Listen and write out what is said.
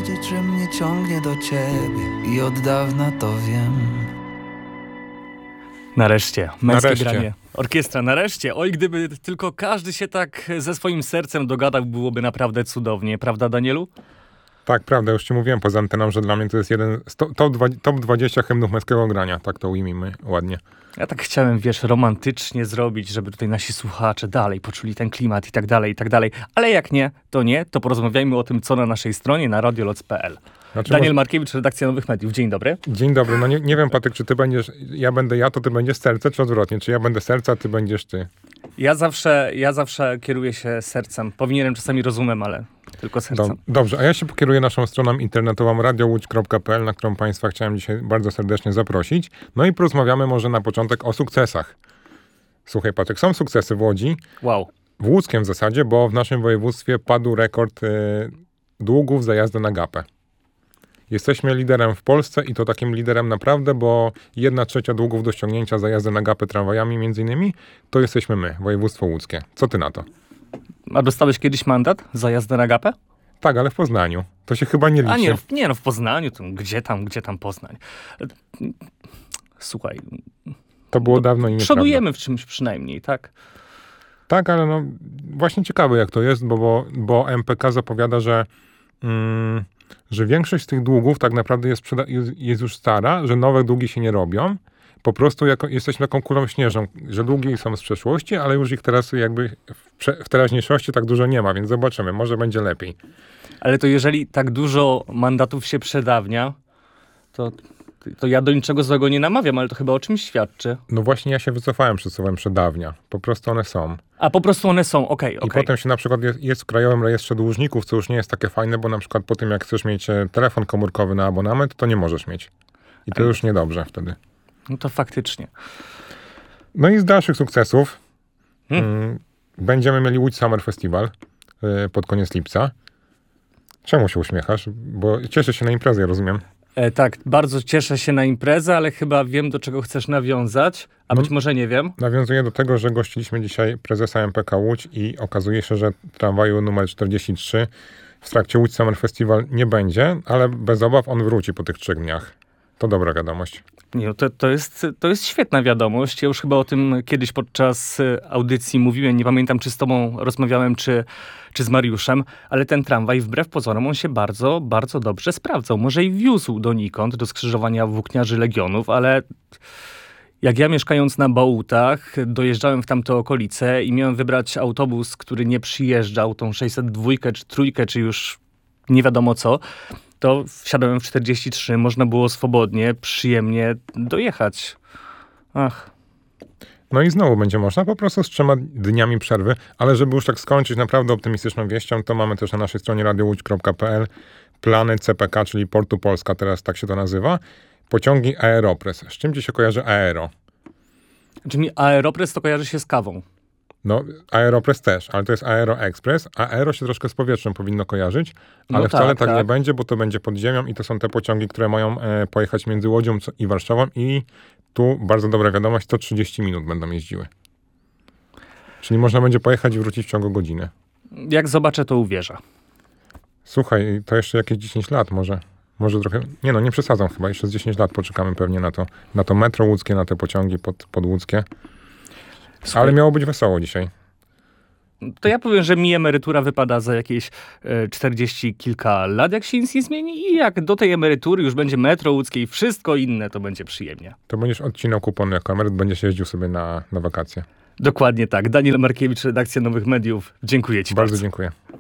wiedzieć, że mnie ciągnie do ciebie i od dawna to wiem. Nareszcie, męskie Nareszcie. granie. Orkiestra, nareszcie. Oj, gdyby tylko każdy się tak ze swoim sercem dogadał, byłoby naprawdę cudownie. Prawda, Danielu? Tak, prawda, już ci mówiłem poza anteną, że dla mnie to jest jeden z top 20 hymnów męskiego grania. Tak to ujmijmy ładnie. Ja tak chciałem, romantycznie zrobić, żeby tutaj nasi słuchacze dalej poczuli ten klimat i tak dalej, i tak dalej. Ale jak nie, to porozmawiajmy o tym, co na naszej stronie, na radioloc.pl. Znaczy, Daniel Markiewicz, redakcja Nowych Mediów. Dzień dobry. Dzień dobry. No nie wiem, Patryk, czy ty będziesz, ja będę ja, to ty będziesz serce, czy odwrotnie? Czy ja będę serce, a ty będziesz ty? Ja zawsze kieruję się sercem. Powinienem czasami rozumem, ale tylko sercem. Dobrze, a ja się pokieruję naszą stroną internetową radiołódź.pl, na którą Państwa chciałem dzisiaj bardzo serdecznie zaprosić. No i porozmawiamy może na początek o sukcesach. Słuchaj, Patryk, są sukcesy w Łodzi, Wow. w łódzkiem w zasadzie, bo w naszym województwie padł rekord długów za jazdę na gapę. Jesteśmy liderem w Polsce i to takim liderem naprawdę, bo 1/3 długów do ściągnięcia za jazdę na gapę tramwajami między innymi, to jesteśmy my, województwo łódzkie. Co ty na to? A dostałeś kiedyś mandat za jazdę na gapę? Tak, ale w Poznaniu. To się chyba nie liczy. A nie, w Poznaniu, to gdzie tam Poznań? Słuchaj, To było dawno i nieprawda. przodujemy w czymś przynajmniej, tak? Tak, ale no właśnie ciekawe jak to jest, bo MPK zapowiada, że większość z tych długów tak naprawdę jest już stara, że nowe długi się nie robią. Po prostu jesteśmy taką kulą śnieżną, że długi są z przeszłości, ale już ich teraz jakby w teraźniejszości tak dużo nie ma, więc zobaczymy, może będzie lepiej. Ale to jeżeli tak dużo mandatów się przedawnia, to ja do niczego złego nie namawiam, ale to chyba o czymś świadczy. No właśnie ja się wycofałem przed słowem przedawnia. Po prostu one są. A po prostu one są, okej. I potem się na przykład jest w Krajowym Rejestrze Dłużników, co już nie jest takie fajne, bo na przykład po tym jak chcesz mieć telefon komórkowy na abonament, to nie możesz mieć. I to już niedobrze wtedy. No to faktycznie. No i z dalszych sukcesów będziemy mieli Łódź Summer Festival pod koniec lipca. Czemu się uśmiechasz? Bo cieszę się na imprezę, ja rozumiem. Tak, bardzo cieszę się na imprezę, ale chyba wiem, do czego chcesz nawiązać, a być może nie wiem. Nawiązuję do tego, że gościliśmy dzisiaj prezesa MPK Łódź i okazuje się, że tramwaju numer 43 w trakcie Łódź Summer Festival nie będzie, ale bez obaw on wróci po tych 3 dniach. To dobra wiadomość. Nie, to jest świetna wiadomość. Ja już chyba o tym kiedyś podczas audycji mówiłem. Nie pamiętam, czy z tobą rozmawiałem, czy z Mariuszem, ale ten tramwaj wbrew pozorom on się bardzo, bardzo dobrze sprawdzał. Może i wiózł donikąd, do skrzyżowania Włókniarzy Legionów, ale jak ja mieszkając na Bałutach, dojeżdżałem w tamte okolice i miałem wybrać autobus, który nie przyjeżdżał, tą 602 czy 3, czy już nie wiadomo co, to wsiadałem w 43, można było swobodnie, przyjemnie dojechać. Ach. No i znowu będzie można, po prostu z 3 dniami przerwy, ale żeby już tak skończyć naprawdę optymistyczną wieścią, to mamy też na naszej stronie radiołódź.pl plany CPK, czyli Portu Polska, teraz tak się to nazywa, pociągi Aeropress. Z czym ci się kojarzy Aero? Znaczy mi Aeropress to kojarzy się z kawą. No, Aeropress też, ale to jest Aero Express, a Aero się troszkę z powietrzem powinno kojarzyć, ale No wcale tak. nie będzie, bo to będzie pod ziemią i to są te pociągi, które mają pojechać między Łodzią i Warszawą i tu bardzo dobra wiadomość, 130 minut będą jeździły. Czyli można będzie pojechać i wrócić w ciągu godziny. Jak zobaczę, to uwierzę. Słuchaj, to jeszcze jakieś 10 lat może. Może trochę, nie przesadzam chyba, jeszcze z 10 lat poczekamy pewnie na to metro łódzkie, na te pociągi podłódzkie. Słuchaj, Ale miało być wesoło dzisiaj. to ja powiem, że mi emerytura wypada za jakieś 40 kilka lat, jak się nic nie zmieni i jak do tej emerytury już będzie metro łódzkie i wszystko inne, to będzie przyjemnie. To będziesz odcinał kupony jako emeryt, będziesz jeździł sobie na wakacje. Dokładnie tak. Daniel Markiewicz, redakcja Nowych Mediów. Dziękuję ci bardzo. Bardzo dziękuję.